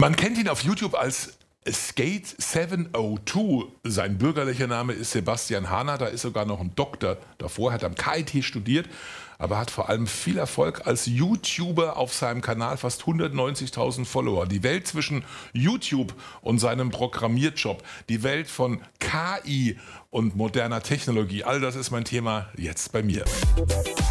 Man kennt ihn auf YouTube als Skate702. Sein bürgerlicher Name ist Sebastian Hahner. Da ist sogar noch ein Doktor davor, hat am KIT studiert, aber hat vor allem viel Erfolg als YouTuber auf seinem Kanal, fast 190.000 Follower. Die Welt zwischen YouTube und seinem Programmierjob, die Welt von KI und moderner Technologie, all das ist mein Thema jetzt bei mir.